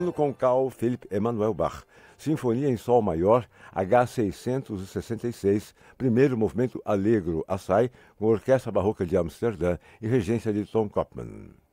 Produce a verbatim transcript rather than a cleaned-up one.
com Carl Philipp Emanuel Bach, Sinfonia em Sol Maior, H seiscentos e sessenta e seis, primeiro movimento Allegro Assai, com a Orquestra Barroca de Amsterdã e regência de Tom Kopman.